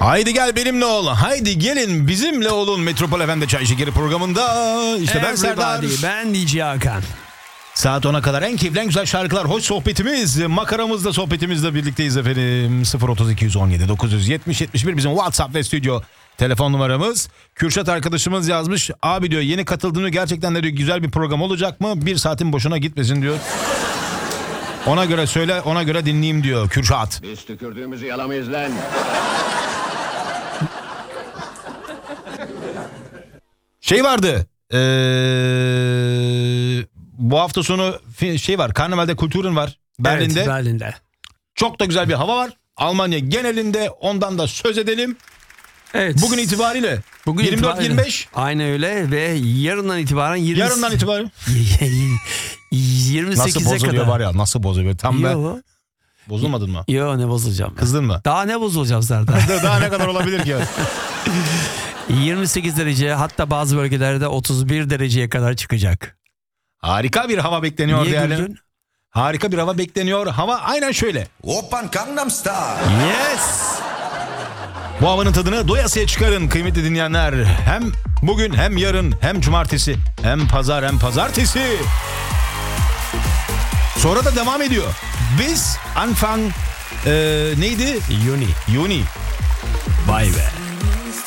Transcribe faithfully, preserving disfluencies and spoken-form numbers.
Haydi gel benimle ol. Haydi gelin bizimle olun. Metropol F M'de Çay Şekeri programında. İşte ben Serdar. Ben D J Hakan. Saat ona kadar en keyifli, en güzel şarkılar, hoş sohbetimiz, makaramızla, sohbetimizle birlikteyiz efendim. sıfır otuz iki yüz on yedi dokuz yüz yetmiş yetmiş bir bizim WhatsApp ve stüdyo telefon numaramız. Kürşat arkadaşımız yazmış. Abi diyor, yeni katıldığını gerçekten de diyor, güzel bir program olacak mı? Bir saatin boşuna gitmesin diyor. Ona göre söyle, ona göre dinleyeyim diyor Kürşat. Biz tükürdüğümüzü yalamayız lan. Şey vardı. Ee, bu hafta sonu şey var. Karnaval'de Kulturen var. Berlin'de. Evet, Berlin'de. Çok da güzel bir hava var. Almanya genelinde, ondan da söz edelim. Evet. Bugün itibariyle. Bugün yirmi dört yirmi beş. Aynen öyle ve yarından itibaren yirmi Yarından itibaren. yirmi sekize nasıl bozuluyor kadar. var ya, nasıl bozuluyor. Tam Yo. ben. Bozulmadın mı? Yo, ne bozulacağım? Kızdın mı? Daha ne bozulacağım Serdar? Daha ne kadar olabilir ki? yirmi sekiz derece, hatta bazı bölgelerde otuz bir dereceye kadar çıkacak. Harika bir hava bekleniyor. Niye değerli. güldün? Harika bir hava bekleniyor. Hava aynen şöyle. Oppan Gangnam Style. Yes. Bu havanın tadını doyasıya çıkarın kıymetli dinleyenler. Hem bugün hem yarın hem cumartesi hem pazar hem pazartesi. Sonra da devam ediyor. Biz Anfang e, neydi? Juni. Juni. Vay be.